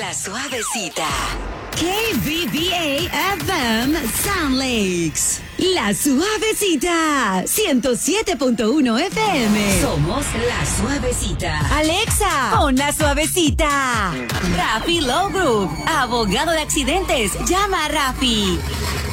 La Suavecita. KBBA FM Sound Lakes. La Suavecita. 107.1 FM. Somos La Suavecita. Alexa, pon La Suavecita. Rafi Law Group. Abogado de accidentes. Llama a Rafi.